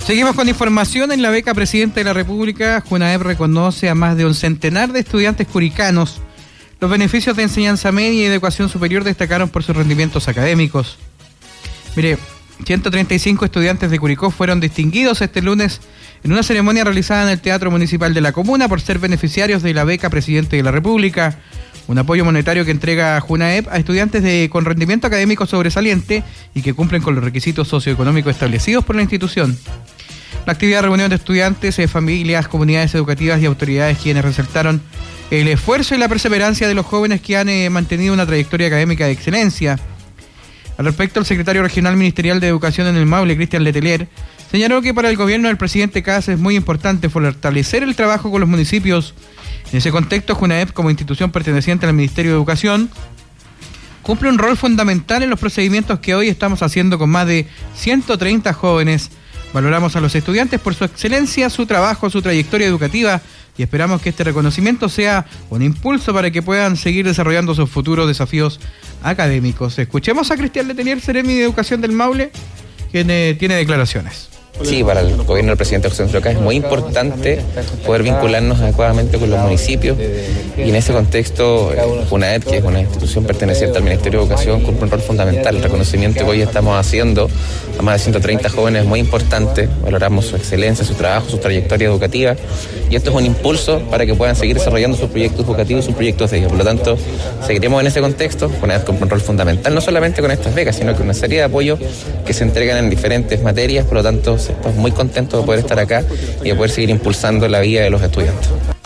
Seguimos con información. En la beca Presidente de la República, Junaep reconoce a más de un centenar de estudiantes curicanos. Los beneficios de enseñanza media y de educación superior destacaron por sus rendimientos académicos. Mire, 135 estudiantes de Curicó fueron distinguidos este lunes en una ceremonia realizada en el Teatro Municipal de la Comuna por ser beneficiarios de la beca Presidente de la República, un apoyo monetario que entrega Junaep a estudiantes con rendimiento académico sobresaliente y que cumplen con los requisitos socioeconómicos establecidos por la institución. La actividad reunió de estudiantes, familias, comunidades educativas y autoridades, quienes resaltaron el esfuerzo y la perseverancia de los jóvenes que han mantenido una trayectoria académica de excelencia. Al respecto, el secretario regional ministerial de Educación en el Maule, Cristian Letelier, señaló que para el gobierno del presidente Kast es muy importante fortalecer el trabajo con los municipios. En ese contexto, Junaep, como institución perteneciente al Ministerio de Educación, cumple un rol fundamental en los procedimientos que hoy estamos haciendo con más de 130 jóvenes. Valoramos a los estudiantes por su excelencia, su trabajo, su trayectoria educativa y esperamos que este reconocimiento sea un impulso para que puedan seguir desarrollando sus futuros desafíos académicos. Escuchemos a Cristian Letelier, seremi de Educación del Maule, quien tiene declaraciones. Sí, para el gobierno del presidente José Antonio Kast es muy importante poder vincularnos adecuadamente con los municipios y en ese contexto Junaep, que es una institución perteneciente al Ministerio de Educación, cumple un rol fundamental. El reconocimiento que hoy estamos haciendo a más de 130 jóvenes es muy importante. Valoramos su excelencia, su trabajo, su trayectoria educativa y esto es un impulso para que puedan seguir desarrollando sus proyectos educativos y sus proyectos de ellos. Por lo tanto, seguiremos en ese contexto. Junaep cumple un rol fundamental, no solamente con estas becas, sino con una serie de apoyos que se entregan en diferentes materias. Por lo tanto, estamos muy contentos de poder estar acá y de poder seguir impulsando la vida de los estudiantes.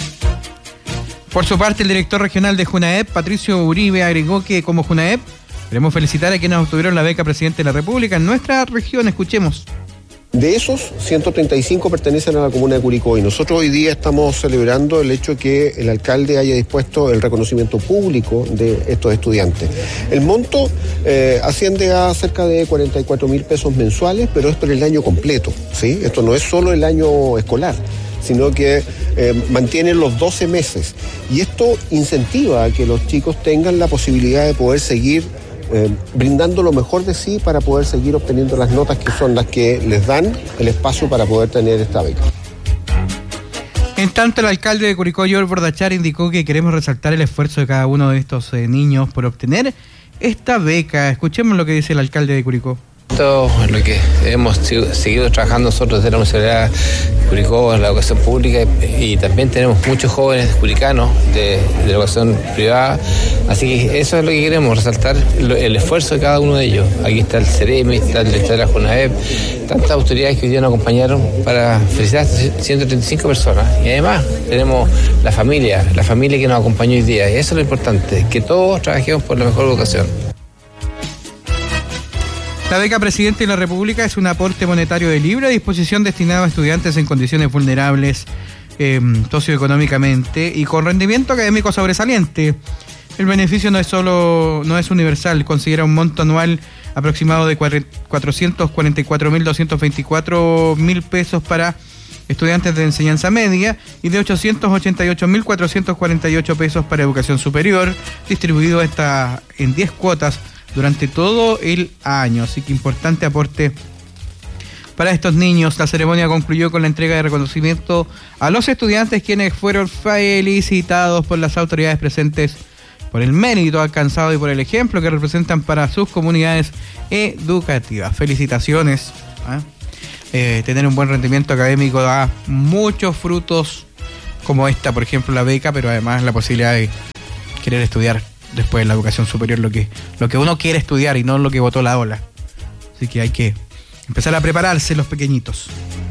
Por su parte, el director regional de Junaep, Patricio Uribe, agregó que como Junaep queremos felicitar a quienes obtuvieron la beca Presidente de la República en nuestra región. Escuchemos. De esos, 135 pertenecen a la comuna de Curicó y nosotros hoy día estamos celebrando el hecho de que el alcalde haya dispuesto el reconocimiento público de estos estudiantes. El monto asciende a cerca de 44.000 pesos mensuales, pero es por el año completo, ¿sí? Esto no es solo el año escolar, sino que mantienen los 12 meses. Y esto incentiva a que los chicos tengan la posibilidad de poder seguir brindando lo mejor de sí para poder seguir obteniendo las notas que son las que les dan el espacio para poder tener esta beca. En tanto, el alcalde de Curicó, George Bordachar, indicó que queremos resaltar el esfuerzo de cada uno de estos niños por obtener esta beca. Escuchemos lo que dice el alcalde de Curicó. Esto es lo que hemos seguido trabajando nosotros desde la Municipalidad de Curicó en la educación pública y también tenemos muchos jóvenes curicanos de la educación privada, así que eso es lo que queremos, resaltar el esfuerzo de cada uno de ellos. Aquí está el CEREMI, está el director de la Junaep, tantas autoridades que hoy día nos acompañaron para felicitar a estas 135 personas y además tenemos la familia que nos acompañó hoy día y eso es lo importante, que todos trabajemos por la mejor educación. La beca Presidente de la República es un aporte monetario de libre disposición destinado a estudiantes en condiciones vulnerables socioeconómicamente y con rendimiento académico sobresaliente. El beneficio no es universal, considera un monto anual aproximado de 444.224 pesos para estudiantes de enseñanza media y de 888.448 pesos para educación superior, distribuido en 10 cuotas durante todo el año, así que importante aporte para estos niños. La ceremonia concluyó con la entrega de reconocimiento a los estudiantes quienes fueron felicitados por las autoridades presentes por el mérito alcanzado y por el ejemplo que representan para sus comunidades educativas. Felicitaciones. Tener un buen rendimiento académico da muchos frutos como esta, por ejemplo, la beca, pero además la posibilidad de querer estudiar después de la educación superior lo que uno quiere estudiar y no lo que botó la ola. Así que hay que empezar a prepararse los pequeñitos.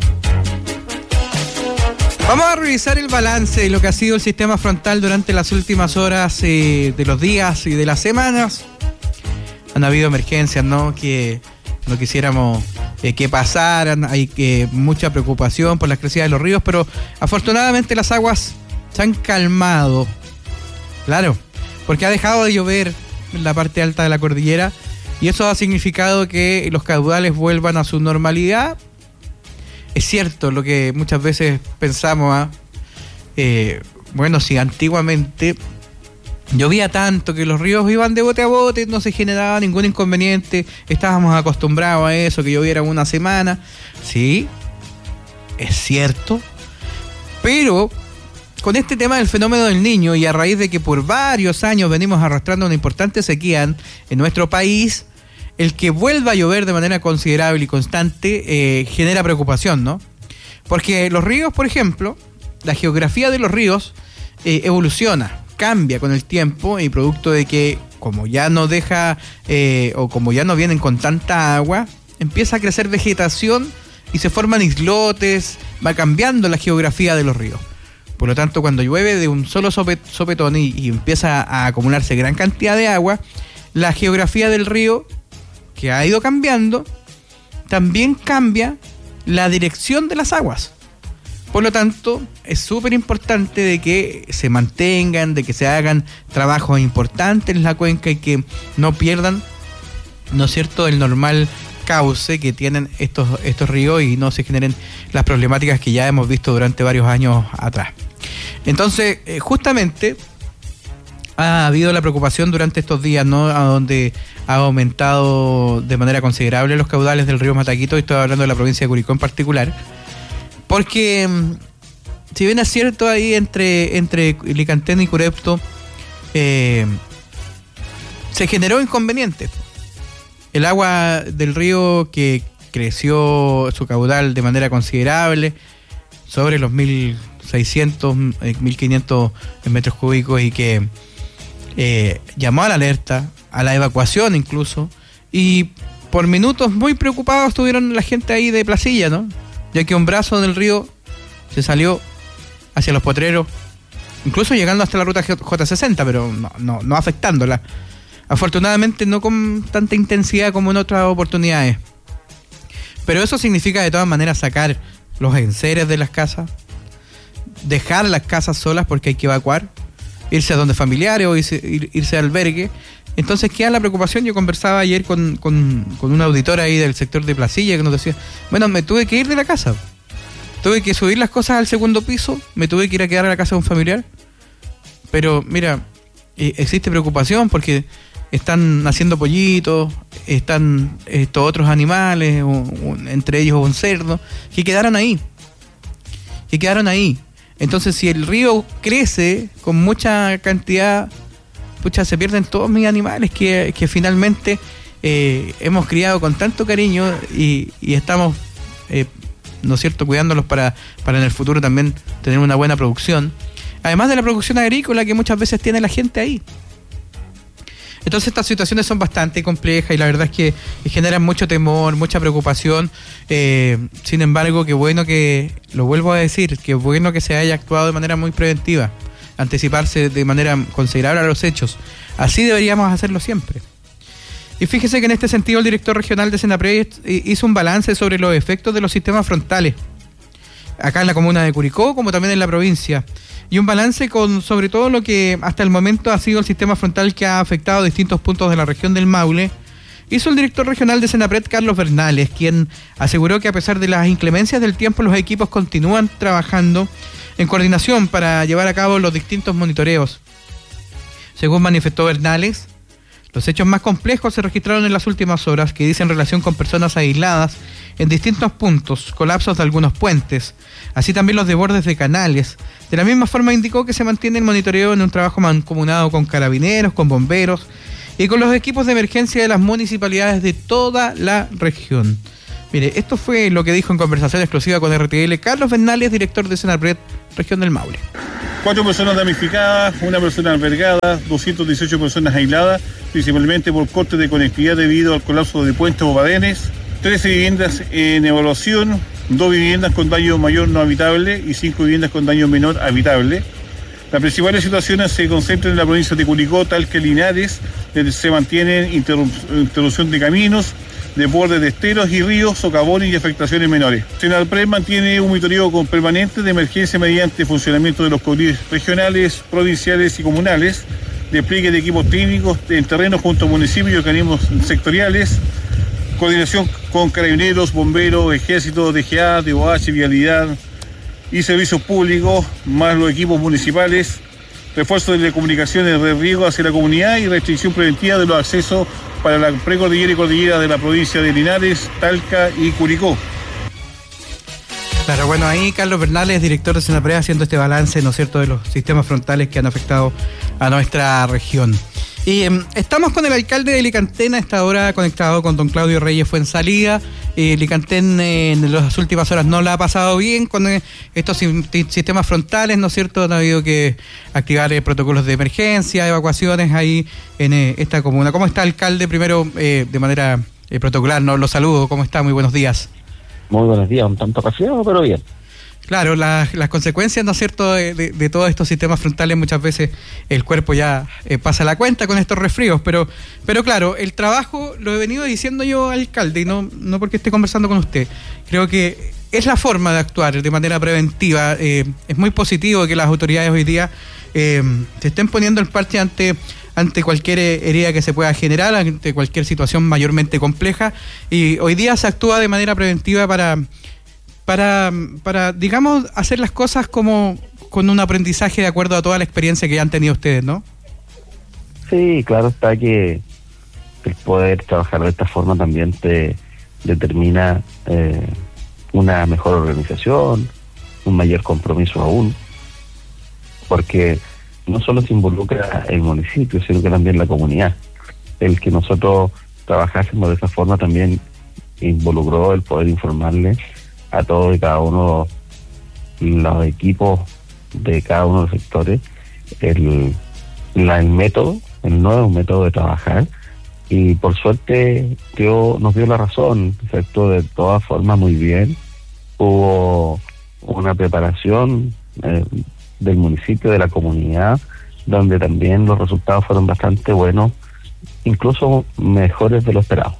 Vamos a revisar el balance de lo que ha sido el sistema frontal durante las últimas horas de los días y de las semanas. Han habido emergencias, ¿no? Que no quisiéramos que pasaran. Hay mucha preocupación por las crecidas de los ríos, pero afortunadamente las aguas se han calmado. Claro, porque ha dejado de llover en la parte alta de la cordillera y eso ha significado que los caudales vuelvan a su normalidad. Es cierto lo que muchas veces pensamos, bueno, si antiguamente llovía tanto que los ríos iban de bote a bote, no se generaba ningún inconveniente, estábamos acostumbrados a eso, que lloviera una semana, sí, es cierto, pero con este tema del fenómeno del Niño y a raíz de que por varios años venimos arrastrando una importante sequía en nuestro país, el que vuelva a llover de manera considerable y constante genera preocupación, ¿no? Porque los ríos, por ejemplo, la geografía de los ríos evoluciona, cambia con el tiempo y producto de que como ya no deja o como ya no vienen con tanta agua, empieza a crecer vegetación y se forman islotes, va cambiando la geografía de los ríos. Por lo tanto, cuando llueve de un solo sopetón y empieza a acumularse gran cantidad de agua, la geografía del río, que ha ido cambiando, también cambia la dirección de las aguas. Por lo tanto, es súper importante de que se mantengan, de que se hagan trabajos importantes en la cuenca y que no pierdan, ¿no es cierto?, el normal cauce que tienen estos ríos y no se generen las problemáticas que ya hemos visto durante varios años atrás. Entonces, justamente ha habido la preocupación durante estos días, ¿no?, a donde ha aumentado de manera considerable los caudales del río Mataquito, y estoy hablando de la provincia de Curicó en particular, porque si bien es cierto ahí entre Licantén y Curepto se generó inconveniente. El agua del río que creció su caudal de manera considerable, sobre los 1.600, 1.500 metros cúbicos, y que llamó a la alerta, a la evacuación incluso, y por minutos muy preocupados estuvieron la gente ahí de Placilla, ¿no? Ya que un brazo del río se salió hacia los potreros, incluso llegando hasta la ruta J60, pero no afectándola. Afortunadamente no con tanta intensidad como en otras oportunidades. Pero eso significa de todas maneras sacar los enseres de las casas, dejar las casas solas porque hay que evacuar, irse a donde familiares o irse al albergue. Entonces queda la preocupación. Yo conversaba ayer con una auditora ahí del sector de Placilla que nos decía, bueno, me tuve que ir de la casa, tuve que subir las cosas al segundo piso, me tuve que ir a quedar a la casa de un familiar, pero mira, existe preocupación porque están naciendo pollitos, están estos otros animales, entre ellos un cerdo, que quedaron ahí. Entonces, si el río crece con mucha cantidad, pucha, se pierden todos mis animales que finalmente hemos criado con tanto cariño y estamos, ¿no es cierto?, cuidándolos para en el futuro también tener una buena producción. Además de la producción agrícola que muchas veces tiene la gente ahí. Entonces estas situaciones son bastante complejas y la verdad es que generan mucho temor, mucha preocupación. Sin embargo, qué bueno que, lo vuelvo a decir, qué bueno que se haya actuado de manera muy preventiva, anticiparse de manera considerable a los hechos. Así deberíamos hacerlo siempre. Y fíjese que en este sentido el director regional de Senapred hizo un balance sobre los efectos de los sistemas frontales, acá en la comuna de Curicó, como también en la provincia. Y un balance con sobre todo lo que hasta el momento ha sido el sistema frontal que ha afectado distintos puntos de la región del Maule. Hizo el director regional de Senapred, Carlos Bernales, quien aseguró que a pesar de las inclemencias del tiempo, los equipos continúan trabajando en coordinación para llevar a cabo los distintos monitoreos. Según manifestó Bernales, los hechos más complejos se registraron en las últimas horas, que dicen relación con personas aisladas en distintos puntos, colapsos de algunos puentes, así también los desbordes de canales. De la misma forma indicó que se mantiene el monitoreo en un trabajo mancomunado con carabineros, con bomberos y con los equipos de emergencia de las municipalidades de toda la región. Mire, esto fue lo que dijo en conversación exclusiva con RTL Carlos Bernales, director de Senapred, región del Maule. 4 personas damnificadas, 1 persona albergada, 218 personas aisladas, principalmente por corte de conectividad debido al colapso de puentes o badenes, 13 viviendas en evaluación, 2 viviendas con daño mayor no habitable y 5 viviendas con daño menor habitable. Las principales situaciones se concentran en la provincia de Curicó, Talca y Linares, donde se mantienen interrupción de caminos, desbordes de esteros y ríos, socavones y afectaciones menores. Senapred mantiene un monitoreo permanente de emergencia mediante funcionamiento de los CODIs regionales, provinciales y comunales, despliegue de equipos técnicos en terreno junto a municipios y organismos sectoriales, coordinación con carabineros, bomberos, ejército, DGA, DOH, vialidad y servicios públicos, más los equipos municipales, refuerzo de las comunicaciones de riesgo hacia la comunidad y restricción preventiva de los accesos para la precordillera y cordillera de la provincia de Linares, Talca y Curicó. Claro, bueno, ahí Carlos Bernales, director de Senapred, haciendo este balance, ¿no es cierto?, de los sistemas frontales que han afectado a nuestra región. Y estamos con el alcalde de Licantén a esta hora conectado con don Claudio Reyes Fuenzalía. Licantén en las últimas horas no la ha pasado bien con estos sistemas frontales, ¿no es cierto? Han habido que activar protocolos de emergencia, evacuaciones ahí en esta comuna. ¿Cómo está, alcalde? Primero, de manera protocolar, ¿no? Lo saludo. ¿Cómo está? Muy buenos días. Muy buenos días, un tanto resfriado, pero bien. Claro, las consecuencias, ¿no es cierto?, de todos estos sistemas frontales, muchas veces el cuerpo ya pasa la cuenta con estos resfríos, pero claro, el trabajo, lo he venido diciendo yo, alcalde, y no porque esté conversando con usted, creo que es la forma de actuar de manera preventiva. Es muy positivo que las autoridades hoy día se estén poniendo el parche ante cualquier herida que se pueda generar, ante cualquier situación mayormente compleja, y hoy día se actúa de manera preventiva para digamos, hacer las cosas como con un aprendizaje de acuerdo a toda la experiencia que han tenido ustedes, ¿no? Sí, claro está que el poder trabajar de esta forma también te determina una mejor organización, un mayor compromiso aún, porque no solo se involucra el municipio, sino que también la comunidad. El que nosotros trabajásemos de esa forma también involucró el poder informarle a todos y cada uno los equipos de cada uno de los sectores el método, el nuevo método de trabajar, y por suerte nos dio la razón, se actuó de todas formas muy bien. Hubo una preparación del municipio, de la comunidad, donde también los resultados fueron bastante buenos, incluso mejores de lo esperado.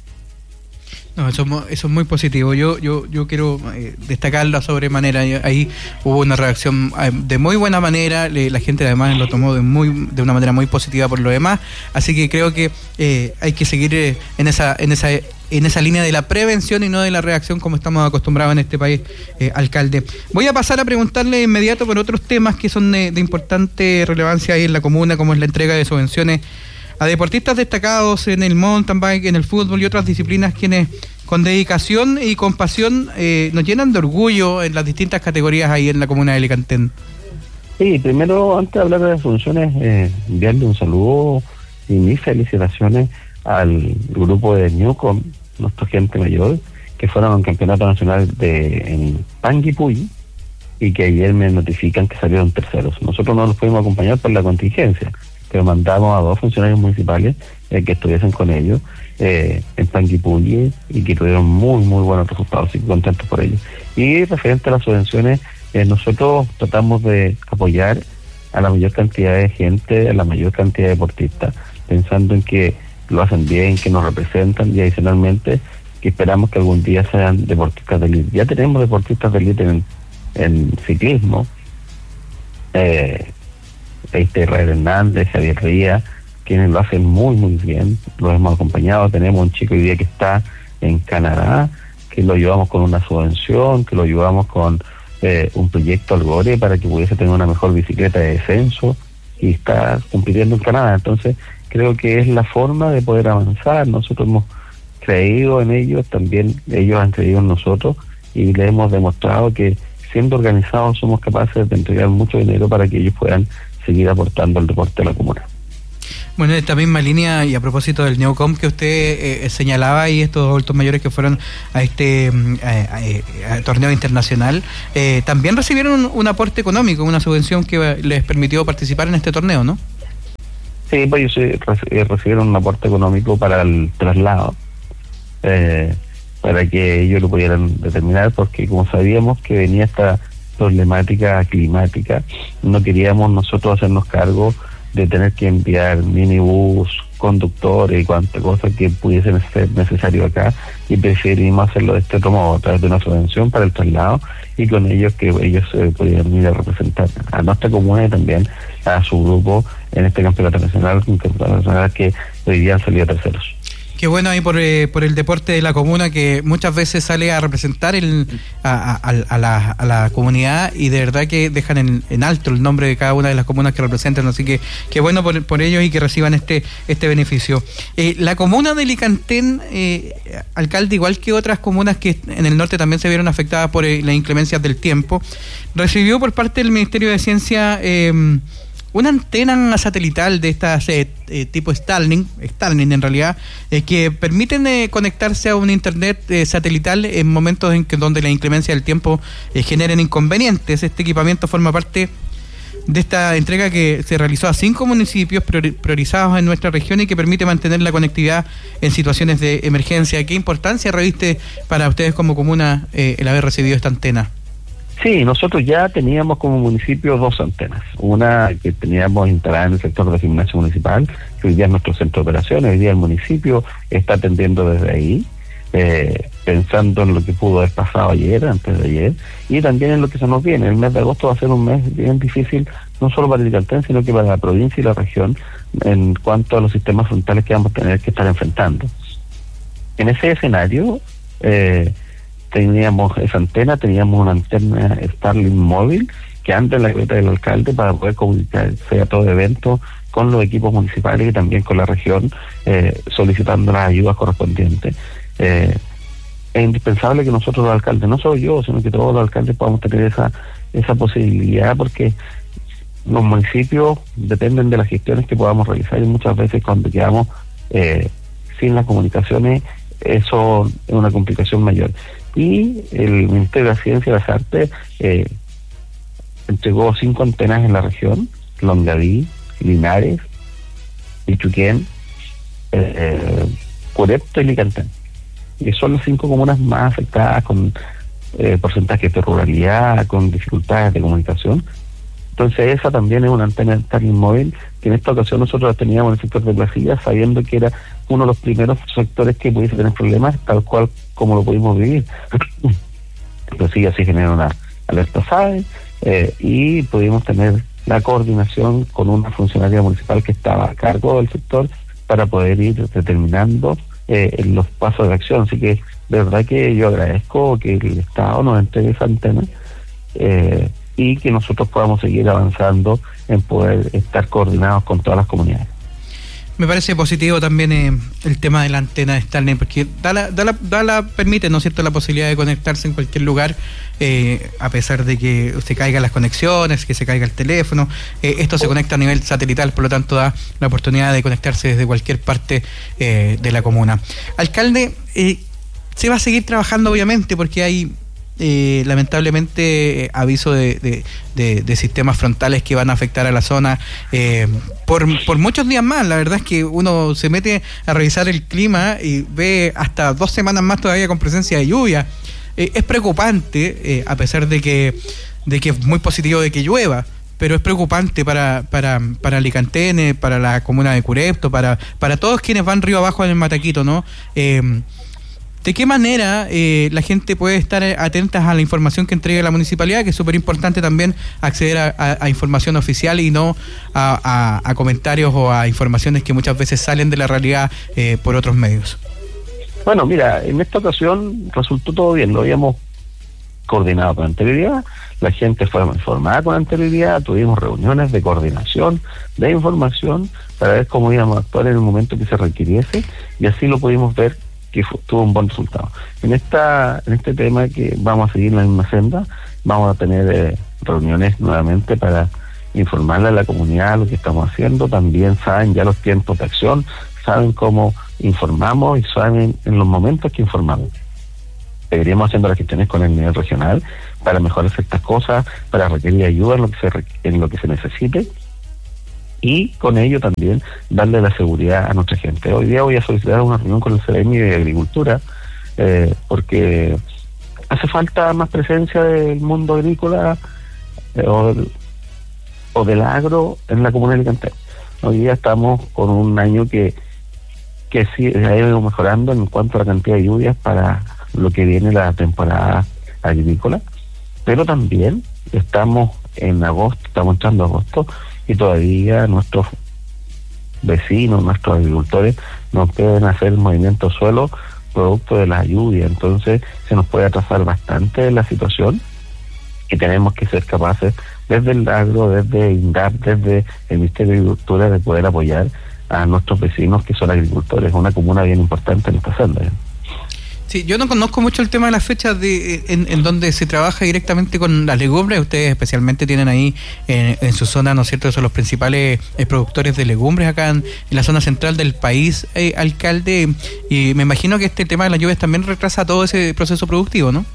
No, eso es muy positivo. Yo quiero destacarlo a sobremanera. Ahí hubo una reacción de muy buena manera. La gente además lo tomó de una manera muy positiva por lo demás. Así que creo que hay que seguir en esa línea de la prevención y no de la reacción como estamos acostumbrados en este país, alcalde. Voy a pasar a preguntarle de inmediato por otros temas que son de importante relevancia ahí en la comuna, como es la entrega de subvenciones a deportistas destacados en el mountain bike, en el fútbol y otras disciplinas, quienes con dedicación y con pasión nos llenan de orgullo en las distintas categorías ahí en la comuna de Licantén. Sí, primero, antes de hablar de las funciones, enviarle un saludo y mis felicitaciones al grupo de Newcom, nuestra gente mayor, que fueron a un campeonato nacional en Panguipulli, y que ayer me notifican que salieron terceros. Nosotros no los pudimos acompañar por la contingencia, pero mandamos a 2 funcionarios municipales que estuviesen con ellos en Panguipulli, y que tuvieron muy muy buenos resultados, así que contentos por ellos. Y referente a las subvenciones, nosotros tratamos de apoyar a la mayor cantidad de gente, a la mayor cantidad de deportistas, pensando en que lo hacen bien, que nos representan, y adicionalmente que esperamos que algún día sean deportistas de élite. Ya tenemos deportistas de élite en ciclismo, Israel Hernández, Javier Ría, quienes lo hacen muy muy bien, los hemos acompañado. Tenemos un chico hoy día que está en Canadá, que lo ayudamos con una subvención, que lo ayudamos con un proyecto Algore para que pudiese tener una mejor bicicleta de descenso, y está compitiendo en Canadá. Entonces creo que es la forma de poder avanzar. Nosotros hemos creído en ellos, también ellos han creído en nosotros, y le hemos demostrado que siendo organizados somos capaces de entregar mucho dinero para que ellos puedan seguir aportando al deporte de la comuna. Bueno, en esta misma línea, y a propósito del Neocom que usted señalaba, y estos adultos mayores que fueron a este torneo internacional, también recibieron un aporte económico, una subvención que les permitió participar en este torneo, ¿no? Sí, pues ellos recibieron un aporte económico para el traslado, para que ellos lo pudieran determinar, porque como sabíamos que venía esta problemática climática, no queríamos nosotros hacernos cargo de tener que enviar minibús, conductores y cuánta cosa que pudiese ser necesario acá, y preferimos hacerlo de este otro modo, a través de una subvención para el traslado, y con ellos que ellos pudieran venir a representar a nuestra comuna y también a su grupo en este campeonato nacional, un campeonato nacional que hoy día han salido terceros. Qué bueno ahí por el deporte de la comuna, que muchas veces sale a representar a la comunidad, y de verdad que dejan en alto el nombre de cada una de las comunas que representan, así que qué bueno por ellos y que reciban este beneficio. La comuna de Licantén, alcalde, igual que otras comunas que en el norte también se vieron afectadas por las inclemencias del tiempo, recibió por parte del Ministerio de Ciencia una antena satelital de estas tipo Starlink en realidad, que permiten conectarse a un internet satelital en momentos donde la inclemencia del tiempo generen inconvenientes. Este equipamiento forma parte de esta entrega que se realizó a 5 municipios priorizados en nuestra región y que permite mantener la conectividad en situaciones de emergencia. ¿Qué importancia reviste para ustedes como comuna el haber recibido esta antena? Sí, nosotros ya teníamos como municipio 2 antenas. Una que teníamos instalada en el sector de gimnasio municipal, que hoy día es nuestro centro de operaciones. Hoy día el municipio está atendiendo desde ahí, pensando en lo que pudo haber pasado antes de ayer, y también en lo que se nos viene. El mes de agosto va a ser un mes bien difícil, no solo para Licantén, sino que para la provincia y la región, en cuanto a los sistemas frontales que vamos a tener que estar enfrentando. En ese escenario, teníamos esa antena, teníamos una antena Starlink móvil que anda en la libreta del alcalde para poder comunicarse a todo evento con los equipos municipales y también con la región, solicitando las ayudas correspondientes. Es indispensable que nosotros los alcaldes, no solo yo, sino que todos los alcaldes podamos tener esa posibilidad, porque los municipios dependen de las gestiones que podamos realizar, y muchas veces cuando quedamos sin las comunicaciones, eso es una complicación mayor. Y el Ministerio de la Ciencia y las Artes entregó 5 antenas en la región: Longaví, Linares, Ichuquén, Curepto y Licantén. Y son las 5 comunas más afectadas, con porcentajes de ruralidad, con dificultades de comunicación. Entonces esa también es una antena Starlink móvil, que en esta ocasión nosotros la teníamos en el sector de Placilla, sabiendo que era uno de los primeros sectores que pudiese tener problemas, tal cual como lo pudimos vivir. Placilla sí genera una alerta SAE, y pudimos tener la coordinación con una funcionaria municipal que estaba a cargo del sector para poder ir determinando los pasos de acción. Así que de verdad que yo agradezco que el Estado nos entregue esa antena, y que nosotros podamos seguir avanzando en poder estar coordinados con todas las comunidades. Me parece positivo también el tema de la antena de Starlink, porque permite, ¿no es cierto?, la posibilidad de conectarse en cualquier lugar, a pesar de que se caigan las conexiones, que se caiga el teléfono. Esto se conecta a nivel satelital, por lo tanto da la oportunidad de conectarse desde cualquier parte de la comuna. Alcalde, se va a seguir trabajando, obviamente, porque hay lamentablemente aviso de sistemas frontales que van a afectar a la zona por muchos días más. La verdad es que uno se mete a revisar el clima y ve hasta 2 semanas más todavía con presencia de lluvia. Es preocupante, a pesar de que es muy positivo de que llueva, pero es preocupante para Licantén, para la comuna de Curepto, para todos quienes van río abajo en el Mataquito, ¿no? ¿De qué manera la gente puede estar atentas a la información que entrega la municipalidad? Que es súper importante también acceder a información oficial y no a comentarios o a informaciones que muchas veces salen de la realidad por otros medios. Bueno, mira, en esta ocasión resultó todo bien, lo habíamos coordinado con anterioridad, la gente fue informada con anterioridad, tuvimos reuniones de coordinación, de información, para ver cómo íbamos a actuar en el momento que se requiriese, y así lo pudimos ver, que tuvo un buen resultado. En este tema que vamos a seguir la misma senda, vamos a tener reuniones nuevamente para informarle a la comunidad lo que estamos haciendo. También saben ya los tiempos de acción, saben cómo informamos y saben en los momentos que informamos. Seguiríamos haciendo las gestiones con el nivel regional para mejorar ciertas cosas, para requerir ayuda en lo que se necesite, y con ello también darle la seguridad a nuestra gente. Hoy día voy a solicitar una reunión con el CEREMI de Agricultura, porque hace falta más presencia del mundo agrícola o del agro en la comuna de Licantén. Hoy día estamos con un año que sí ha ido mejorando en cuanto a la cantidad de lluvias para lo que viene la temporada agrícola, pero también estamos en agosto, estamos entrando a agosto, y todavía nuestros vecinos, nuestros agricultores, no pueden hacer movimiento suelo producto de la lluvia. Entonces se nos puede atrasar bastante la situación y tenemos que ser capaces desde el agro, desde INDAP, desde el Ministerio de Agricultura, de poder apoyar a nuestros vecinos que son agricultores. Una comuna bien importante en esta senda. Sí, yo no conozco mucho el tema de las fechas en donde se trabaja directamente con las legumbres. Ustedes especialmente tienen ahí en su zona, ¿no es cierto?, son los principales productores de legumbres acá en la zona central del país, alcalde, y me imagino que este tema de las lluvias también retrasa todo ese proceso productivo, ¿no?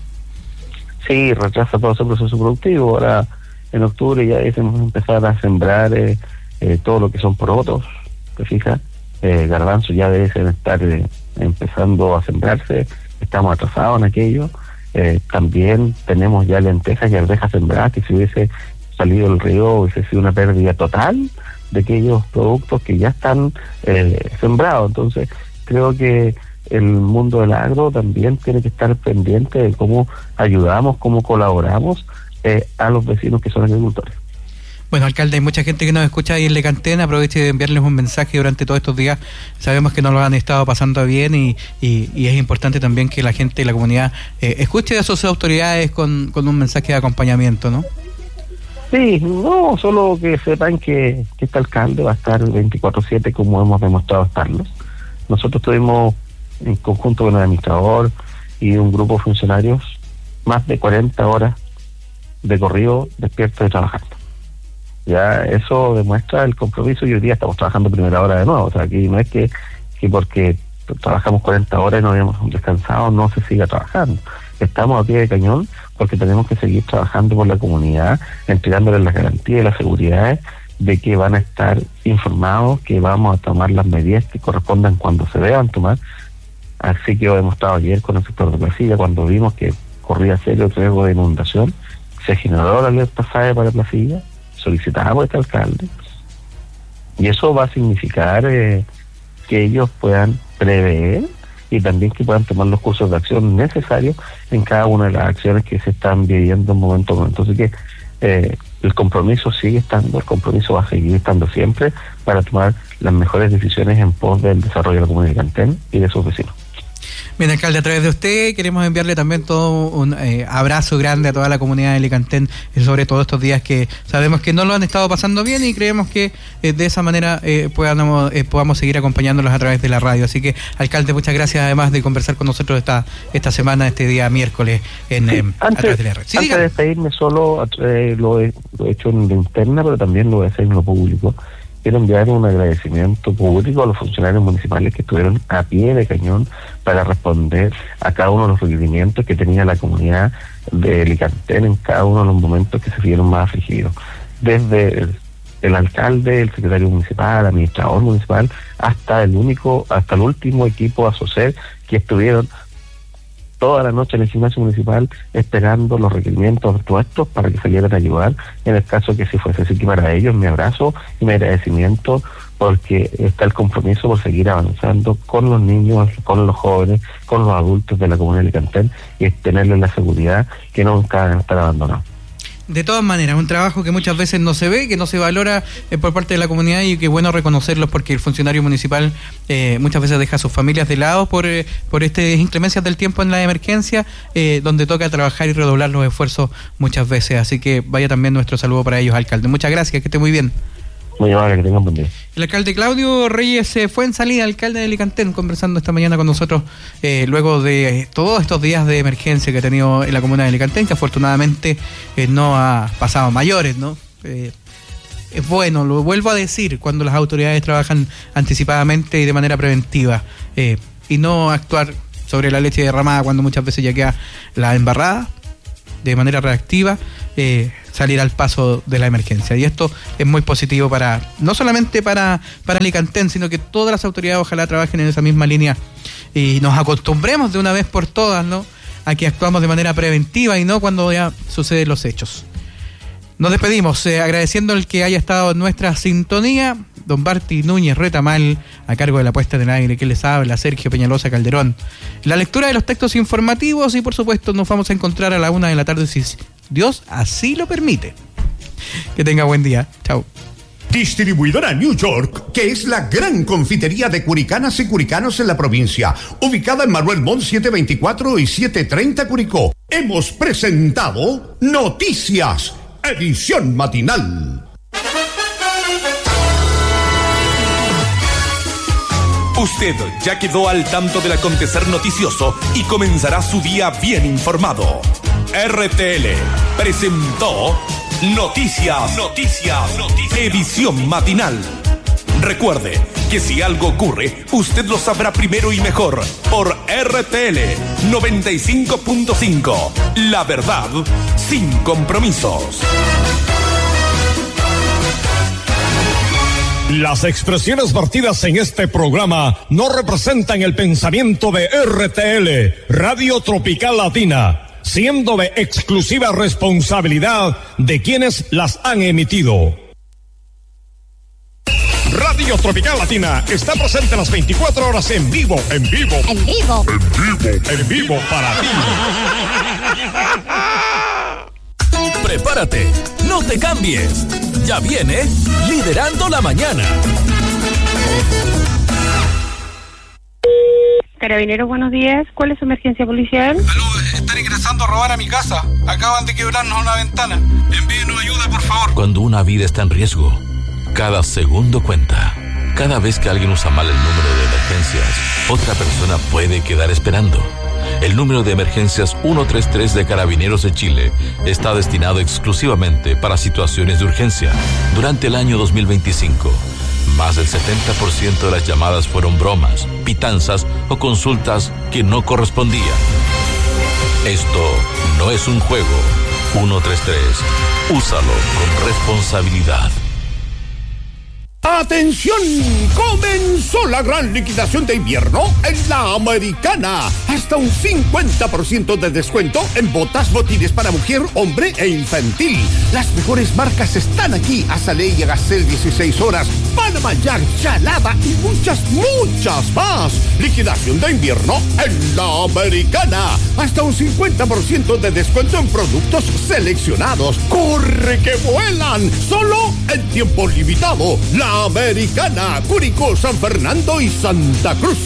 Sí, retrasa todo ese proceso productivo. Ahora en octubre ya debemos empezar a sembrar todo lo que son porotos, ¿te fijas? Garbanzos ya deben estar empezando a sembrarse. Estamos atrasados en aquello. También tenemos ya lentejas y arvejas sembradas, que si hubiese salido el río hubiese sido una pérdida total de aquellos productos que ya están sembrados. Entonces creo que el mundo del agro también tiene que estar pendiente de cómo ayudamos, cómo colaboramos a los vecinos que son agricultores. Bueno, alcalde, hay mucha gente que nos escucha ahí en Lecantén. Aproveche de enviarles un mensaje durante todos estos días. Sabemos que no lo han estado pasando bien y es importante también que la gente, la comunidad, escuche a sus autoridades con un mensaje de acompañamiento, ¿no? Sí, no, solo que sepan que este alcalde va a estar 24/7 como hemos demostrado estarlo. Nosotros tuvimos, en conjunto con el administrador y un grupo de funcionarios, más de 40 horas de corrido despiertos y trabajando. Ya eso demuestra el compromiso, y hoy día estamos trabajando primera hora de nuevo. O sea, aquí no es que porque trabajamos 40 horas y no habíamos descansado, no se siga trabajando. Estamos a pie de cañón porque tenemos que seguir trabajando por la comunidad, entregándoles las garantías y las seguridades de que van a estar informados, que vamos a tomar las medidas que correspondan cuando se deban tomar. Así que lo hemos estado ayer con el sector de Placilla, cuando vimos que corría serio riesgo de inundación, se generó la alerta SAE para Placilla, solicitamos a este alcalde, y eso va a significar que ellos puedan prever y también que puedan tomar los cursos de acción necesarios en cada una de las acciones que se están viviendo en momento a momento. Así que el compromiso sigue estando, el compromiso va a seguir estando siempre para tomar las mejores decisiones en pos del desarrollo de la comunidad de Lecantén y de sus vecinos. Bien, alcalde, a través de usted queremos enviarle también todo un abrazo grande a toda la comunidad de Lecantén, sobre todo estos días que sabemos que no lo han estado pasando bien, y creemos que de esa manera podamos seguir acompañándolos a través de la radio. Así que, alcalde, muchas gracias además de conversar con nosotros esta semana, este día miércoles a través de la red. Sí, antes de despedirme, solo lo he hecho en la interna, pero también lo voy a hacer en lo público. Quiero enviar un agradecimiento público a los funcionarios municipales que estuvieron a pie de cañón para responder a cada uno de los requerimientos que tenía la comunidad de Lecantén en cada uno de los momentos que se vieron más afligidos. Desde el alcalde, el secretario municipal, el administrador municipal, hasta el último equipo ASOCER, que estuvieron toda la noche en el gimnasio municipal esperando los requerimientos nuestros para que salieran a ayudar en el caso que sí fuese. Así que para ellos mi abrazo y mi agradecimiento, porque está el compromiso por seguir avanzando con los niños, con los jóvenes, con los adultos de la comunidad de Lecantén, y tenerles la seguridad que nunca van a estar abandonados. De todas maneras, un trabajo que muchas veces no se ve, que no se valora por parte de la comunidad, y que es bueno reconocerlos, porque el funcionario municipal muchas veces deja a sus familias de lado por estas inclemencias del tiempo en la emergencia, donde toca trabajar y redoblar los esfuerzos muchas veces. Así que vaya también nuestro saludo para ellos, alcalde. Muchas gracias, que esté muy bien. Muy amable, que tengan buen día. El alcalde Claudio Reyes fue en salida, alcalde de Lecantén, conversando esta mañana con nosotros luego de todos estos días de emergencia que ha tenido en la comuna de Lecantén, que afortunadamente no ha pasado a mayores, ¿no? Es bueno, lo vuelvo a decir, cuando las autoridades trabajan anticipadamente y de manera preventiva, y no actuar sobre la leche derramada cuando muchas veces ya queda la embarrada, de manera reactiva, salir al paso de la emergencia. Y esto es muy positivo no solamente para Lecantén, sino que todas las autoridades ojalá trabajen en esa misma línea y nos acostumbremos de una vez por todas, ¿no?, a que actuamos de manera preventiva y no cuando ya suceden los hechos. Nos despedimos agradeciendo el que haya estado en nuestra sintonía. Don Barty Núñez Retamal, a cargo de la puesta en el aire, que les habla, Sergio Peñalosa Calderón. La lectura de los textos informativos, y por supuesto nos vamos a encontrar a la 1 de la tarde, si Dios así lo permite. Que tenga buen día. Chao. Distribuidora New York, que es la gran confitería de curicanas y curicanos en la provincia, ubicada en Manuel Montt 724 y 730 Curicó. Hemos presentado Noticias, edición matinal. Usted ya quedó al tanto del acontecer noticioso y comenzará su día bien informado. RTL presentó Noticias, edición matinal. Recuerde que si algo ocurre, usted lo sabrá primero y mejor por RTL 95.5. La verdad sin compromisos. Las expresiones vertidas en este programa no representan el pensamiento de RTL, Radio Tropical Latina, siendo de exclusiva responsabilidad de quienes las han emitido. Radio Tropical Latina está presente las 24 horas en vivo para ti. Prepárate, no te cambies. Ya viene Liderando la Mañana. Carabineros, buenos días. ¿Cuál es su emergencia policial? Aló, están ingresando a robar a mi casa. Acaban de quebrarnos una ventana. Envíenos ayuda, por favor. Cuando una vida está en riesgo, cada segundo cuenta. Cada vez que alguien usa mal el número de emergencias, otra persona puede quedar esperando. El número de emergencias 133 de Carabineros de Chile está destinado exclusivamente para situaciones de urgencia. Durante el año 2025, más del 70% de las llamadas fueron bromas, pitanzas o consultas que no correspondían. Esto no es un juego. 133. Úsalo con responsabilidad. ¡Atención! Comenzó la gran liquidación de invierno en La Americana. Hasta un 50% de descuento en botas, botines para mujer, hombre e infantil. Las mejores marcas están aquí. Azalea, Gacel 16 horas, Panama Jack, Chalaba y muchas más. Liquidación de invierno en La Americana. Hasta un 50% de descuento en productos seleccionados. ¡Corre que vuelan! Solo en tiempo limitado. La Americana, Curicó, San Fernando y Santa Cruz.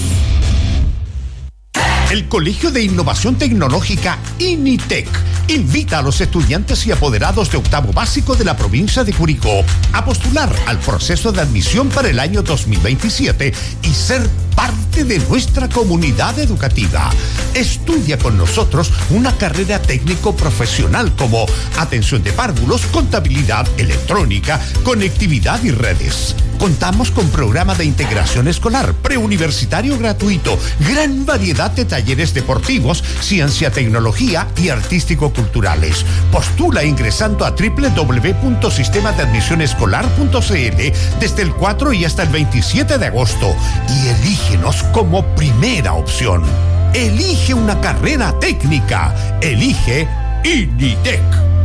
El Colegio de Innovación Tecnológica INITEC invita a los estudiantes y apoderados de octavo básico de la provincia de Curicó a postular al proceso de admisión para el año 2027 y ser parte de nuestra comunidad educativa. Estudia con nosotros una carrera técnico-profesional como atención de párvulos, contabilidad electrónica, conectividad y redes. Contamos con programa de integración escolar, preuniversitario gratuito, gran variedad de talleres deportivos, ciencia, tecnología y artístico-culturales. Postula ingresando a www.sistemadeadmisionescolar.cl desde el 4 y hasta el 27 de agosto y elígenos como primera opción. Elige una carrera técnica. Elige INITEC.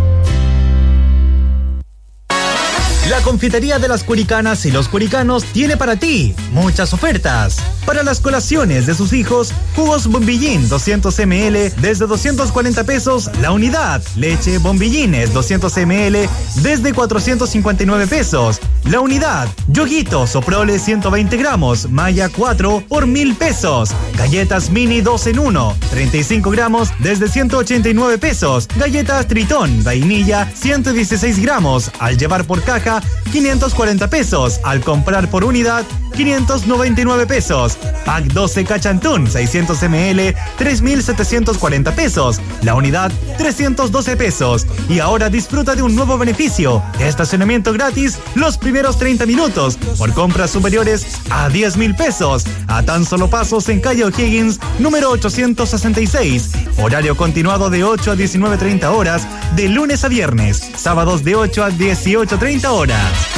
La Confitería de las Curicanas y los Curicanos tiene para ti muchas ofertas. Para las colaciones de sus hijos, jugos Bombillín 200 ml desde 240 pesos la unidad. Leche Bombillines 200 ml desde 459 pesos la unidad. Yoguitos o Prole 120 gramos, Maya 4 por 1,000 pesos. Galletas Mini 2 en 1, 35 gramos desde 189 pesos. Galletas Tritón, vainilla 116 gramos, al llevar por caja 540 pesos, al comprar por unidad 599 pesos. Pack 12 Cachantún 600 ml 3,740 pesos, la unidad 312 pesos. Y ahora disfruta de un nuevo beneficio: estacionamiento gratis los primeros 30 minutos por compras superiores a 10,000 pesos, a tan solo pasos en calle O'Higgins número 866. Horario continuado de 8 a 19:30 horas de lunes a viernes, sábados de 8 a 18:30 horas.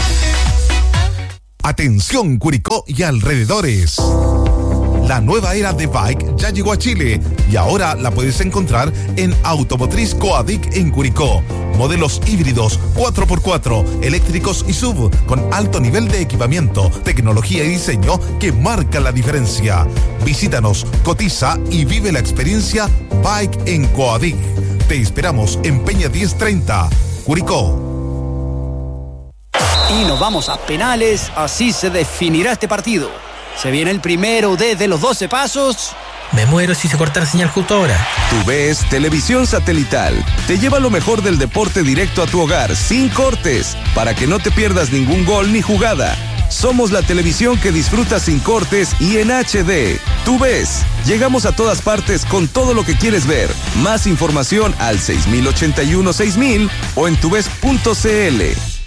Atención Curicó y alrededores. La nueva era de bike ya llegó a Chile y ahora la puedes encontrar en Automotriz Coadic en Curicó. Modelos híbridos 4x4, eléctricos y SUV con alto nivel de equipamiento, tecnología y diseño que marca la diferencia. Visítanos, cotiza y vive la experiencia Bike en Coadic. Te esperamos en Peña 1030, Curicó. Y nos vamos a penales, así se definirá este partido. Se viene el primero desde los 12 pasos. Me muero si se corta la señal justo ahora. TUVES Televisión Satelital te lleva lo mejor del deporte directo a tu hogar, sin cortes, para que no te pierdas ningún gol ni jugada. Somos la televisión que disfrutas sin cortes y en HD. TUVES. Llegamos a todas partes con todo lo que quieres ver. Más información al 6081-6000 o en tuves.cl.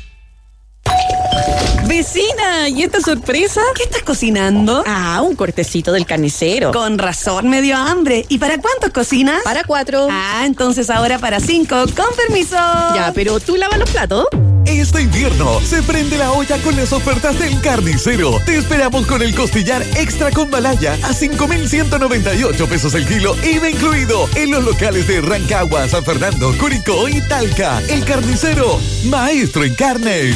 Vecina, ¿y esta sorpresa? ¿Qué estás cocinando? Ah, un cortecito del carnicero. Con razón me dio hambre. ¿Y para cuántos cocinas? Para 4. Ah, entonces ahora para 5. Con permiso. Ya, pero ¿tú lavas los platos? Este invierno se prende la olla con las ofertas del carnicero. Te esperamos con el costillar extra con malaya a 5,198 pesos el kilo, IVA incluido, en los locales de Rancagua, San Fernando, Curicó y Talca. El carnicero, maestro en carnes.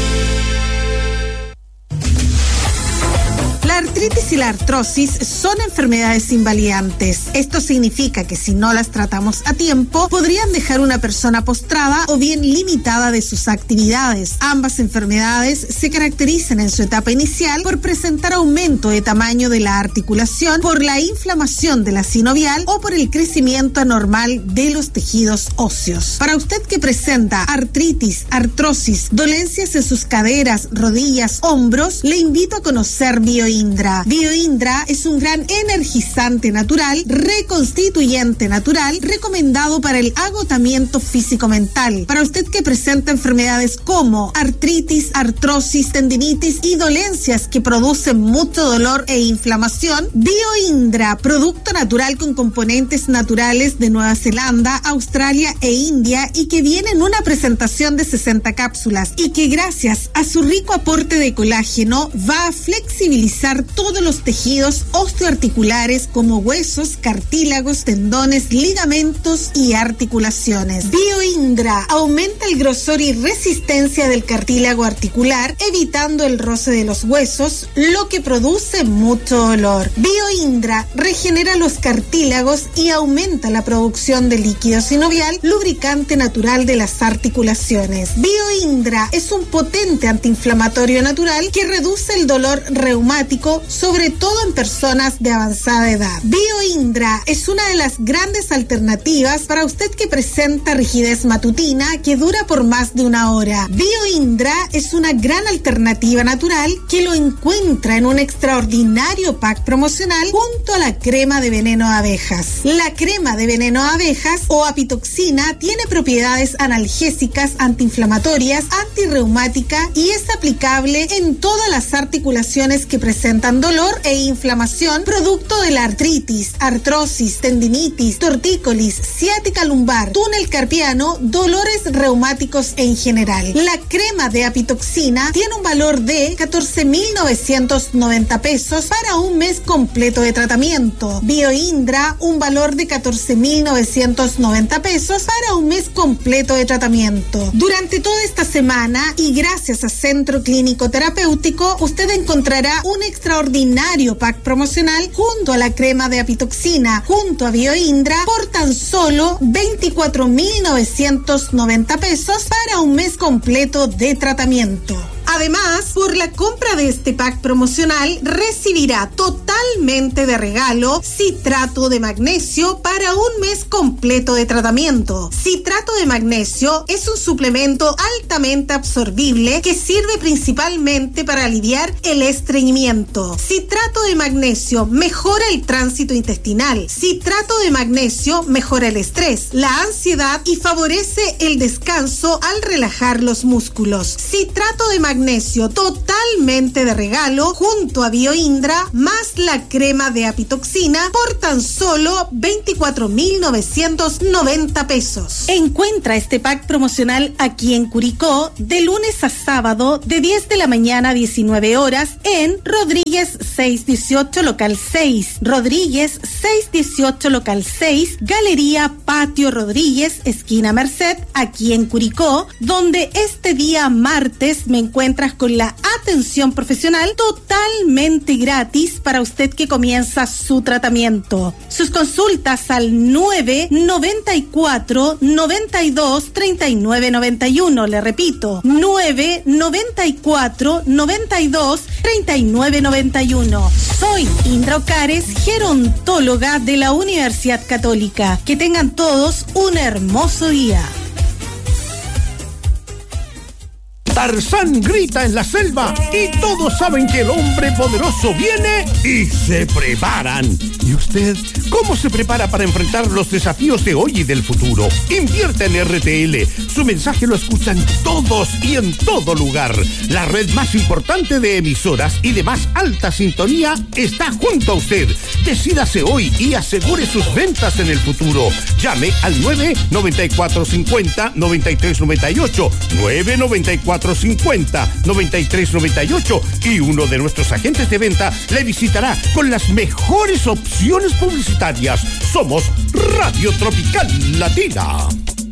La artritis y la artrosis son enfermedades invalidantes. Esto significa que si no las tratamos a tiempo, podrían dejar una persona postrada o bien limitada de sus actividades. Ambas enfermedades se caracterizan en su etapa inicial por presentar aumento de tamaño de la articulación, por la inflamación de la sinovial o por el crecimiento anormal de los tejidos óseos. Para usted que presenta artritis, artrosis, dolencias en sus caderas, rodillas, hombros, le invito a conocer BioIndra. BioIndra es un gran energizante natural, reconstituyente natural, recomendado para el agotamiento físico-mental. Para usted que presenta enfermedades como artritis, artrosis, tendinitis y dolencias que producen mucho dolor e inflamación, BioIndra, producto natural con componentes naturales de Nueva Zelanda, Australia e India y que viene en una presentación de 60 cápsulas y que gracias a su rico aporte de colágeno va a flexibilizar todos los tejidos osteoarticulares como huesos, cartílagos, tendones, ligamentos y articulaciones. BioIndra aumenta el grosor y resistencia del cartílago articular, evitando el roce de los huesos, lo que produce mucho dolor. BioIndra regenera los cartílagos y aumenta la producción de líquido sinovial, lubricante natural de las articulaciones. BioIndra es un potente antiinflamatorio natural que reduce el dolor reumático, sobre todo en personas de avanzada edad. BioIndra es una de las grandes alternativas para usted que presenta rigidez matutina que dura por más de una hora. BioIndra es una gran alternativa natural que lo encuentra en un extraordinario pack promocional junto a la crema de veneno de abejas. La crema de veneno de abejas o apitoxina tiene propiedades analgésicas, antiinflamatorias, antirreumática y es aplicable en todas las articulaciones que presentan dolor e inflamación producto de la artritis, artrosis, tendinitis, tortícolis, ciática lumbar, túnel carpiano, dolores reumáticos en general. La crema de apitoxina tiene un valor de 14,990 pesos para un mes completo de tratamiento. BioIndra, un valor de 14,990 pesos para un mes completo de tratamiento. Durante toda esta semana y gracias a Centro Clínico Terapéutico, usted encontrará un extraordinario pack promocional junto a la crema de apitoxina, junto a BioIndra, por tan solo 24,990 pesos para un mes completo de tratamiento. Además, por la compra de este pack promocional, recibirá totalmente de regalo citrato de magnesio para un mes completo de tratamiento. Citrato de magnesio es un suplemento altamente absorbible que sirve principalmente para aliviar el estreñimiento. Citrato de magnesio mejora el tránsito intestinal. Citrato de magnesio mejora el estrés, la ansiedad y favorece el descanso al relajar los músculos. Citrato de magnesio totalmente de regalo junto a BioIndra más la crema de apitoxina por tan solo 24,990 pesos. Encuentra este pack promocional aquí en Curicó de lunes a sábado de 10 de la mañana a 19 horas en Rodríguez 618 local 6, Rodríguez 618 local 6, Galería Patio Rodríguez, esquina Merced, aquí en Curicó, donde este día martes me encuentro encuentras con la atención profesional totalmente gratis para usted que comienza su tratamiento. Sus consultas al 994 92 39 91. Le repito, 994 92 39 91. Soy Indra Ocares, gerontóloga de la Universidad Católica. Que tengan todos un hermoso día. Tarzán grita en la selva y todos saben que el hombre poderoso viene y se preparan. ¿Y usted cómo se prepara para enfrentar los desafíos de hoy y del futuro? Invierte en RTL. Su mensaje lo escuchan todos y en todo lugar. La red más importante de emisoras y de más alta sintonía está junto a usted. Decídase hoy y asegure sus ventas en el futuro. Llame al 99450-9398. 99450-9398 y uno de nuestros agentes de venta le visitará con las mejores opciones publicitarias. Somos Radio Tropical Latina.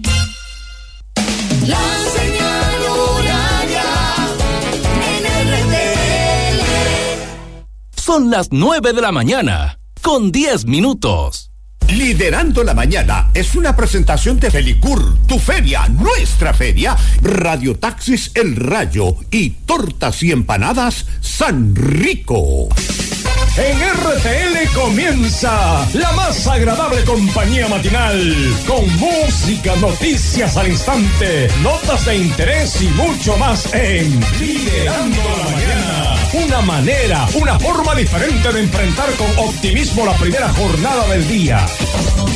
La señal horaria en RTL. Son las 9 de la mañana, con 10 minutos. Liderando la Mañana es una presentación de Felicur, tu feria, nuestra feria, Radio Taxis El Rayo y Tortas y Empanadas San Rico. En RTL comienza la más agradable compañía matinal, con música, noticias al instante, notas de interés y mucho más en Liderando la Mañana. Una forma diferente de enfrentar con optimismo la primera jornada del día.